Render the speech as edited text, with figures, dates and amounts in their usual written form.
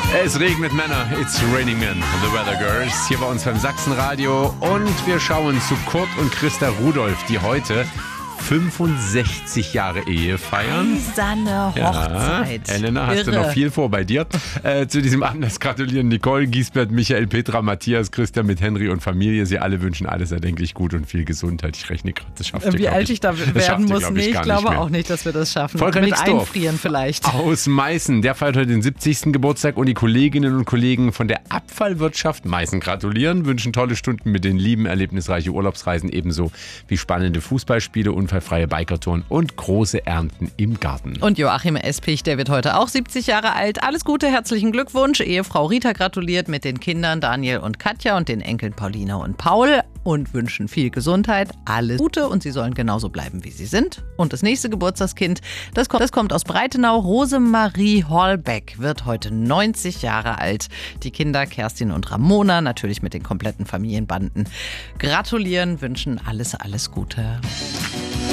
Es regnet Männer, it's raining men, the Weather Girls, hier bei uns beim Sachsenradio. Und wir schauen zu Kurt und Christa Rudolph, die heute 65 Jahre Ehe feiern. Eiserne Hochzeit. Ja, Elena, hast du noch viel vor bei dir? Zu diesem Anlass gratulieren Nicole, Giesbert, Michael, Petra, Matthias, Christian mit Henry und Familie. Sie alle wünschen alles erdenklich gut und viel Gesundheit. Ich rechne gerade, das schafft ihr, Wie alt ich da werden muss, ich glaube auch nicht, dass wir das schaffen. Volker Mit Nixdorf Einfrieren vielleicht. Aus Meißen, der feiert heute den 70. Geburtstag und die Kolleginnen und Kollegen von der Abfallwirtschaft Meißen gratulieren, wünschen tolle Stunden mit den lieben, erlebnisreiche Urlaubsreisen, ebenso wie spannende Fußballspiele, unfallfreie Bikertouren und große Ernten im Garten. Und Joachim Espich, der wird heute auch 70 Jahre alt. Alles Gute, herzlichen Glückwunsch. Ehefrau Rita gratuliert mit den Kindern Daniel und Katja und den Enkeln Paulina und Paul und wünschen viel Gesundheit, alles Gute und sie sollen genauso bleiben, wie sie sind. Und das nächste Geburtstagskind, das kommt aus Breitenau. Rosemarie Horlbeck wird heute 90 Jahre alt. Die Kinder Kerstin und Ramona, natürlich mit den kompletten Familienbanden, gratulieren, wünschen alles Gute.